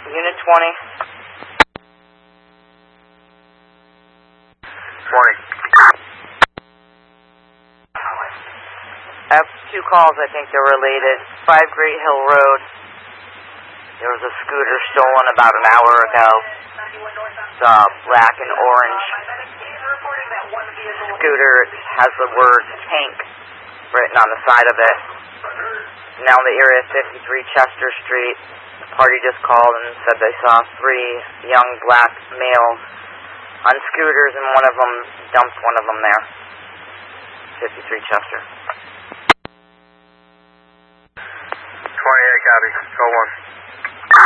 Unit 20. 20. I have 2 calls, I think they're related. 5 Great Hill Road. There was a scooter stolen about an hour ago. It's black and orange scooter. It has the word tank written on the side of it. Now in the area of 53 Chester Street. The party just called and said they saw 3 young black males on scooters, and one of them dumped one of them there. 53 Chester. 28, copy. Go 1.